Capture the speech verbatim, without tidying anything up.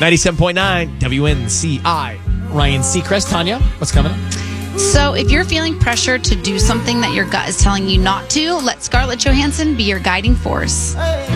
ninety-seven point nine W N C I. Ryan Seacrest. Tanya, what's coming up? So if you're feeling pressure to do something that your gut is telling you not to, let Scarlett Johansson be your guiding force.